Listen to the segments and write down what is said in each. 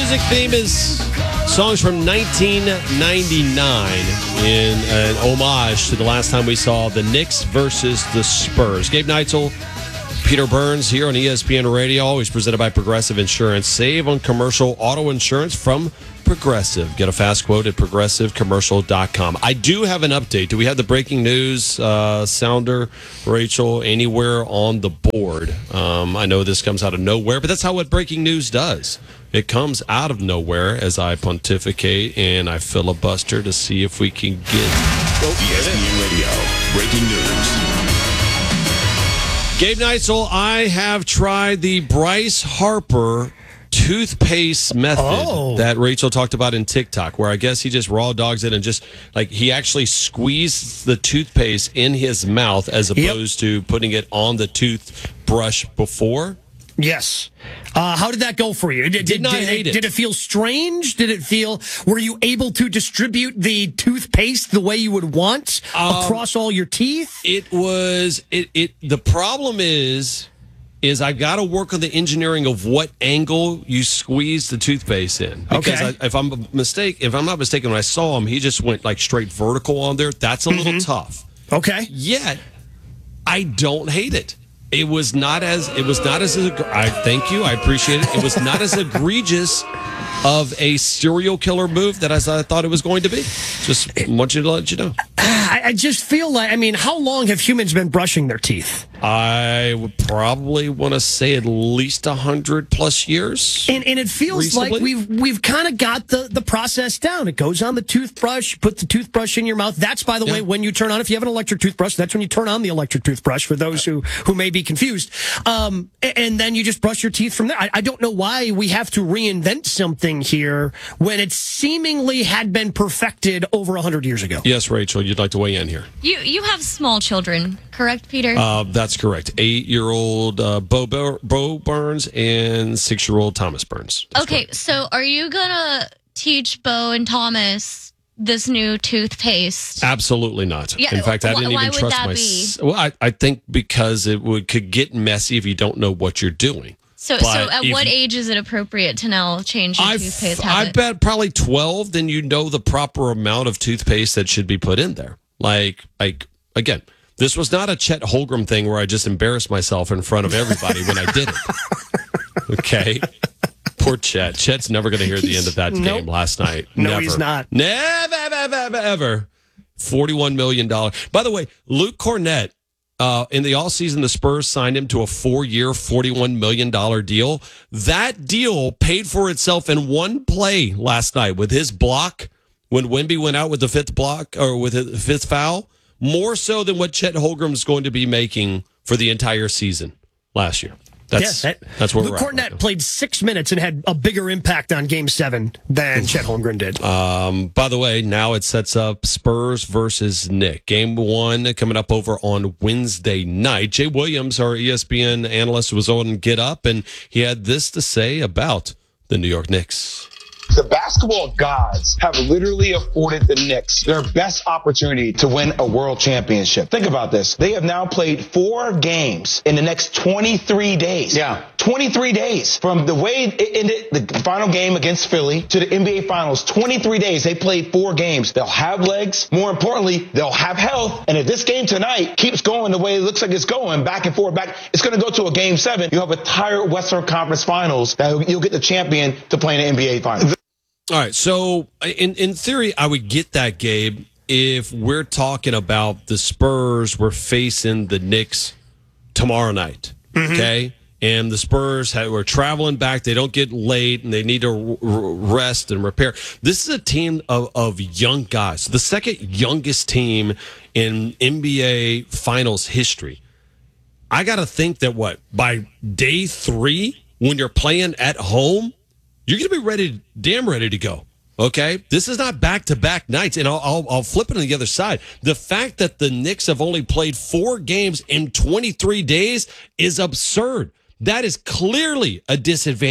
music theme is songs from 1999 in an homage to the last time we saw the Knicks versus the Spurs. Gabe Neitzel, Peter Burns here on ESPN Radio, always presented by Progressive Insurance. Save on commercial auto insurance from Progressive. Get a fast quote at progressivecommercial.com. I do have an update. Do we have the breaking news sounder, Rachel, anywhere on the board? I know this comes out of nowhere, but that's how what breaking news does. It comes out of nowhere as I pontificate and I filibuster to see if we can get ESPN Radio, breaking news. Gabe Neitzel, I have tried the Bryce Harper toothpaste method that Rachel talked about in TikTok, where I guess he just raw dogs it and just like he actually squeezed the toothpaste in his mouth as opposed to putting it on the toothbrush before. Yes. How did that go for you? Did not hate it. Did it feel strange? Were you able to distribute the toothpaste the way you would want across all your teeth? The problem is I've got to work on the engineering of what angle you squeeze the toothpaste in. Because if I'm not mistaken, when I saw him, he just went like straight vertical on there. That's a little tough. Okay. Yet, I don't hate it. It was not as I thank you. I appreciate it. It was not as egregious of a serial killer move that as I thought it was going to be. Just want you to let you know. I just feel like, how long have humans been brushing their teeth? I would probably want to say at least 100+ years. And it feels reasonably. Like we've kind of got the process down. It goes on the toothbrush, you put the toothbrush in your mouth. That's, by the way, when you turn on, if you have an electric toothbrush, that's when you turn on the electric toothbrush, for those who may be confused. And then you just brush your teeth from there. I don't know why we have to reinvent something here when it seemingly had been perfected over 100 years ago. Yes, Rachel, you'd like to weigh in here. You have small children, correct, Peter? That's correct. 8-year-old Bo Burns and 6-year-old Thomas Burns. That's okay, correct. So are you going to teach Bo and Thomas this new toothpaste? Absolutely not. Yeah, in fact, I didn't even trust myself. Well, I think because it could get messy if you don't know what you're doing. So at what age is it appropriate to now change your toothpaste habit? I bet probably 12, then you know the proper amount of toothpaste that should be put in there. Like again, this was not a Chet Holmgren thing where I just embarrassed myself in front of everybody when I did it. Okay? Poor Chet. Chet's never going to hear the end of that game last night. No, never. He's not. Never, ever. $41 million. By the way, Luke Cornett, in the offseason, the Spurs signed him to a 4-year, $41 million deal. That deal paid for itself in one play last night with his block when Wemby went out with the fifth block or with the fifth foul, more so than what Chet Holmgren is going to be making for the entire season last year. That's where we're at. Luke Cornett played 6 minutes and had a bigger impact on Game 7 than Chet Holmgren did. By the way, now it sets up Spurs versus Knicks. Game 1 coming up over on Wednesday night. Jay Williams, our ESPN analyst, was on Get Up, and he had this to say about the New York Knicks. The basketball gods have literally afforded the Knicks their best opportunity to win a world championship. Think about this. They have now played 4 games in the next 23 days. Yeah. 23 days. From the way it ended, the final game against Philly, to the NBA Finals, 23 days. They played 4 games. They'll have legs. More importantly, they'll have health. And if this game tonight keeps going the way it looks like it's going, back and forth, it's going to go to a Game 7. You'll have a entire Western Conference Finals that you'll get the champion to play in the NBA Finals. All right, so in theory, I would get that, Gabe, if we're talking about the Spurs were facing the Knicks tomorrow night, okay? And the Spurs were traveling back. They don't get late, and they need to rest and repair. This is a team of young guys, the second youngest team in NBA Finals history. I got to think that, by day 3, when you're playing at home, you're going to be damn ready to go, okay? This is not back-to-back nights, and I'll flip it on the other side. The fact that the Knicks have only played 4 games in 23 days is absurd. That is clearly a disadvantage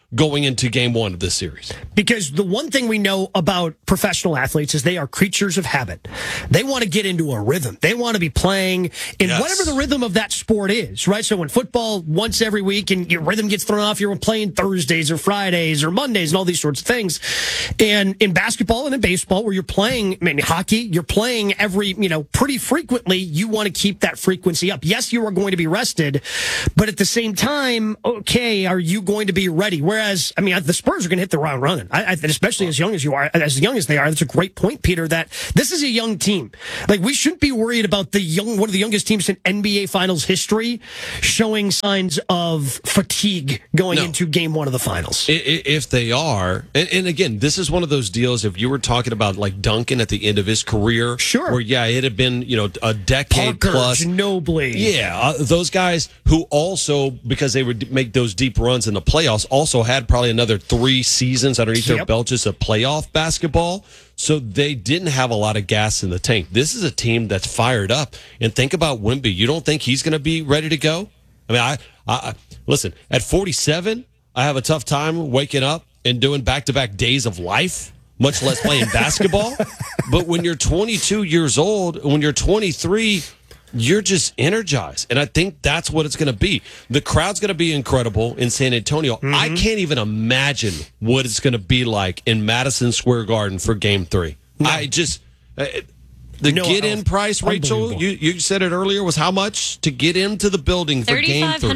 going into game one of this series. Because the one thing we know about professional athletes is they are creatures of habit. They want to get into a rhythm. They want to be playing in whatever the rhythm of that sport is, right? So when football once every week and your rhythm gets thrown off, you're playing Thursdays or Fridays or Mondays and all these sorts of things. And in basketball and in baseball, where you're playing, hockey, you're playing every, pretty frequently, you want to keep that frequency up. Yes, you are going to be rested, but at the same time, okay, are you going to be ready? Whereas, the Spurs are going to hit the ground running, especially as young as they are. That's a great point, Peter, that this is a young team. Like, we shouldn't be worried about one of the youngest teams in NBA Finals history showing signs of fatigue going into game one of the finals. If they are, and again, this is one of those deals, if you were talking about like Duncan at the end of his career, sure, where it had been, a decade Parker, plus. Ginobili. Yeah, those guys who also, because they would make those deep runs in the playoffs, also had probably another 3 seasons underneath their belt just of playoff basketball. So they didn't have a lot of gas in the tank. This is a team that's fired up. And think about Wemby. You don't think he's going to be ready to go? I listen, at 47, I have a tough time waking up and doing back-to-back days of life, much less playing basketball. But when you're 22 years old, when you're 23, you're just energized. And I think that's what it's going to be. The crowd's going to be incredible in San Antonio. Mm-hmm. I can't even imagine what it's going to be like in Madison Square Garden for Game 3. No. I just... The get-in price, Rachel, you said it earlier, was how much to get into the building for Game 3?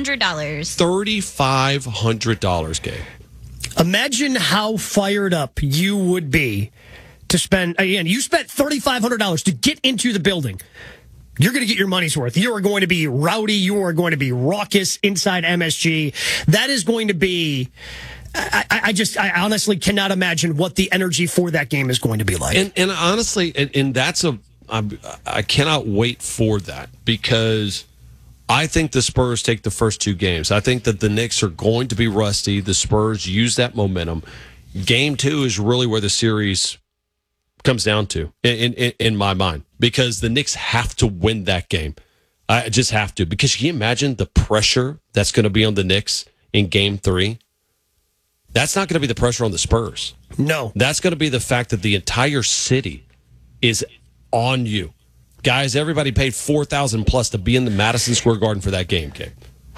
$3,500. $3,500, Gabe. Imagine how fired up you would be to spend... Again, you spent $3,500 to get into the building. You're going to get your money's worth. You are going to be rowdy. You are going to be raucous inside MSG. That is going to be... I honestly cannot imagine what the energy for that game is going to be like. And honestly, and that's I cannot wait for that, because I think the Spurs take the first 2 games. I think that the Knicks are going to be rusty. The Spurs use that momentum. Game 2 is really where the series comes down to, in my mind, because the Knicks have to win that game. I just have to, because can you imagine the pressure that's going to be on the Knicks in Game 3? That's not going to be the pressure on the Spurs. No. That's going to be the fact that the entire city is on you. Guys, everybody paid $4,000 plus to be in the Madison Square Garden for that game, Kate.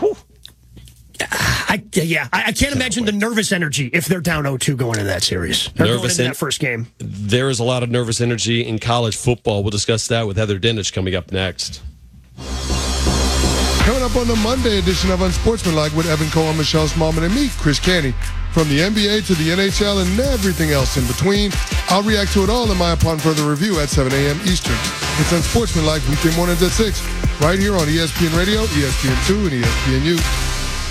I can't imagine the nervous energy if they're down 0-2 going into that series. Going into that first game. There is a lot of nervous energy in college football. We'll discuss that with Heather Dinich coming up next. Coming up on the Monday edition of Unsportsmanlike with Evan Cohen, Michelle Smallman, and me, Chris Canty. From the NBA to the NHL and everything else in between, I'll react to it all in my Upon Further Review at 7 a.m. Eastern. It's Unsportsmanlike weekday mornings at 6, right here on ESPN Radio, ESPN2, and ESPNU.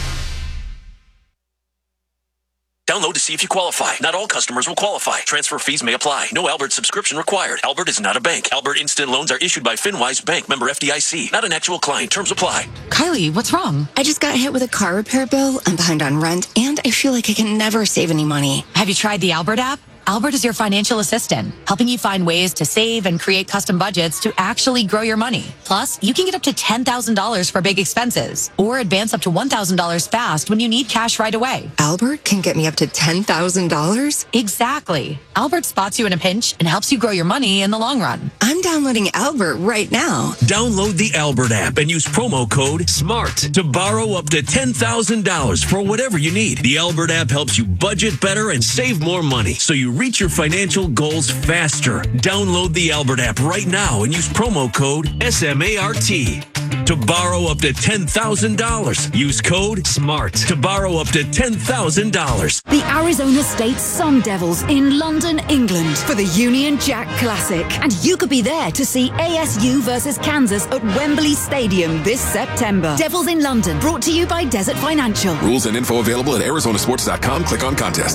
Download to see if you qualify. Not all customers will qualify. Transfer fees may apply. No Albert subscription required. Albert is not a bank. Albert Instant Loans are issued by FinWise Bank, member FDIC. Not an actual client. Terms apply. Kylie, what's wrong? I just got hit with a car repair bill. I'm behind on rent, and I feel like I can never save any money. Have you tried the Albert app? Albert is your financial assistant, helping you find ways to save and create custom budgets to actually grow your money. Plus, you can get up to $10,000 for big expenses or advance up to $1,000 fast when you need cash right away. Albert can get me up to $10,000? Exactly. Albert spots you in a pinch and helps you grow your money in the long run. I'm downloading Albert right now. Download the Albert app and use promo code SMART to borrow up to $10,000 for whatever you need. The Albert app helps you budget better and save more money, so you reach your financial goals faster. Download the Albert app right now and use promo code SMART to borrow up to $10,000. Use code SMART to borrow up to $10,000. The Arizona State Sun Devils in London, England for the Union Jack Classic. And you could be there to see ASU versus Kansas at Wembley Stadium this September. Devils in London, brought to you by Desert Financial. Rules and info available at arizonasports.com. Click on contest.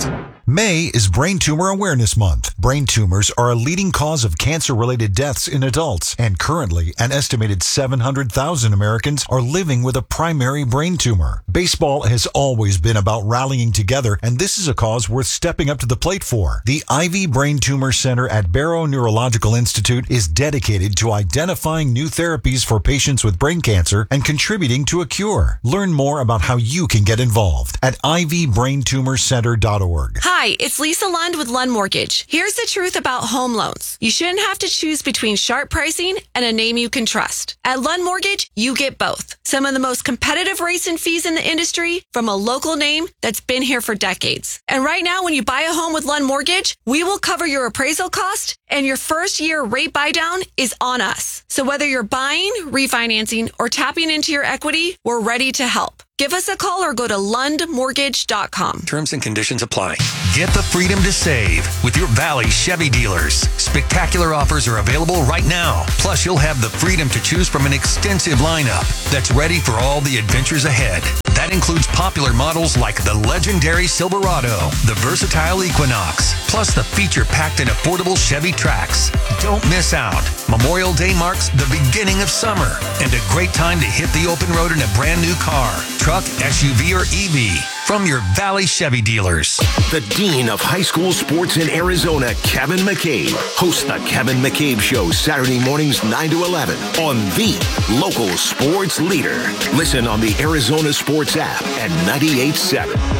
May is Brain Tumor Awareness Month. Brain tumors are a leading cause of cancer-related deaths in adults, and currently an estimated 700,000 Americans are living with a primary brain tumor. Baseball has always been about rallying together, and this is a cause worth stepping up to the plate for. The Ivy Brain Tumor Center at Barrow Neurological Institute is dedicated to identifying new therapies for patients with brain cancer and contributing to a cure. Learn more about how you can get involved at ivybraintumorcenter.org. Hi, it's Lisa Lund with Lund Mortgage. Here's the truth about home loans. You shouldn't have to choose between sharp pricing and a name you can trust. At Lund Mortgage, you get both. Some of the most competitive rates and fees in the industry from a local name that's been here for decades. And right now, when you buy a home with Lund Mortgage, we will cover your appraisal cost, and your first year rate buy down is on us. So whether you're buying, refinancing, or tapping into your equity, we're ready to help. Give us a call or go to lundmortgage.com. Terms and conditions apply. Get the freedom to save with your Valley Chevy dealers. Spectacular offers are available right now. Plus, you'll have the freedom to choose from an extensive lineup that's ready for all the adventures ahead. That includes popular models like the legendary Silverado, the versatile Equinox, plus the feature-packed and affordable Chevy Trax. Don't miss out. Memorial Day marks the beginning of summer and a great time to hit the open road in a brand new car, truck, SUV, or EV from your Valley Chevy dealers. The Dean of High School Sports in Arizona, Kevin McCabe, hosts the Kevin McCabe Show Saturday mornings 9 to 11 on the local sports leader. Listen on the Arizona Sports app at 98.7.